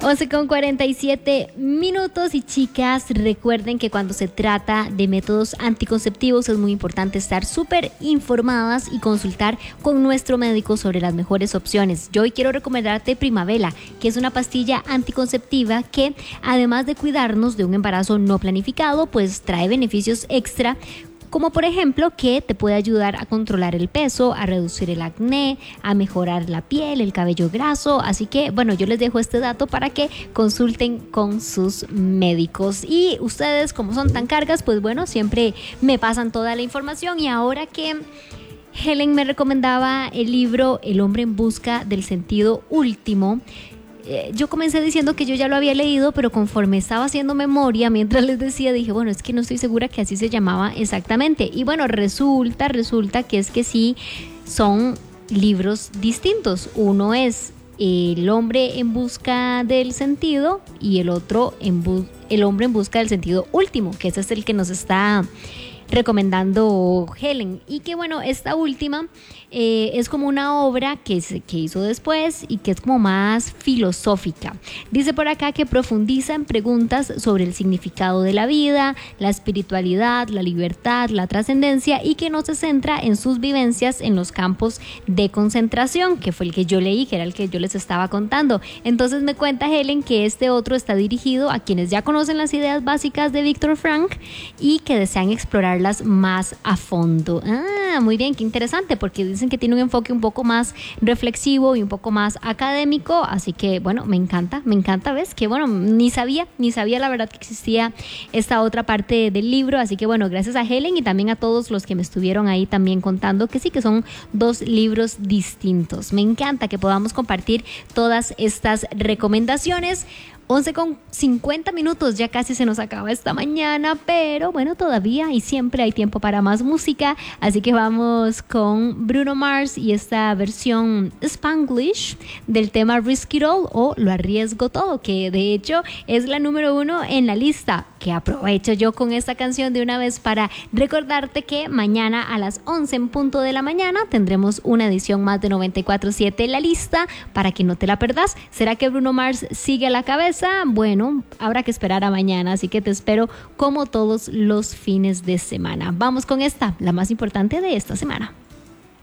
11:47 y chicas, recuerden que cuando se trata de métodos anticonceptivos es muy importante estar súper informadas y consultar con nuestro médico sobre las mejores opciones. Yo hoy quiero recomendarte Primavela, que es una pastilla anticonceptiva que además de cuidarnos de un embarazo no planificado, pues trae beneficios extra, como por ejemplo que te puede ayudar a controlar el peso, a reducir el acné, a mejorar la piel, el cabello graso. Así que bueno, yo les dejo este dato para que consulten con sus médicos. Y ustedes, como son tan cargas, pues bueno, siempre me pasan toda la información. Y ahora que Helen me recomendaba el libro El hombre en busca del sentido último, yo comencé diciendo que yo ya lo había leído, pero conforme estaba haciendo memoria, mientras les decía, dije, bueno, es que no estoy segura que así se llamaba exactamente. Y bueno, resulta que es que sí, son libros distintos. Uno es El hombre en busca del sentido y el otro El hombre en busca del sentido último, que ese es el que nos está recomendando Helen. Y que bueno, esta última es como una obra que hizo después y que es como más filosófica. Dice por acá que profundiza en preguntas sobre el significado de la vida, la espiritualidad, la libertad, la trascendencia, y que no se centra en sus vivencias en los campos de concentración, que fue el que yo leí, que era el que yo les estaba contando. Entonces me cuenta Helen que este otro está dirigido a quienes ya conocen las ideas básicas de Viktor Frankl y que desean explorarlas más a fondo. Muy bien, qué interesante, porque dicen que tiene un enfoque un poco más reflexivo y un poco más académico, así que bueno, me encanta, ves que bueno, ni sabía la verdad que existía esta otra parte del libro. Así que bueno, gracias a Helen y también a todos los que me estuvieron ahí también contando que sí, que son dos libros distintos. Me encanta que podamos compartir todas estas recomendaciones. 11:50, ya casi se nos acaba esta mañana, pero bueno, todavía y siempre hay tiempo para más música, así que vamos con Bruno Mars y esta versión Spanglish del tema Risk It All o Lo Arriesgo Todo, que de hecho es la número 1 en la lista, que aprovecho yo con esta canción de una vez para recordarte que mañana a las 11 en punto de la mañana tendremos una edición más de 94.7 La Lista para que no te la perdas. ¿Será que Bruno Mars sigue a la cabeza? Bueno, habrá que esperar a mañana, así que te espero como todos los fines de semana. Vamos con esta, la más importante de esta semana.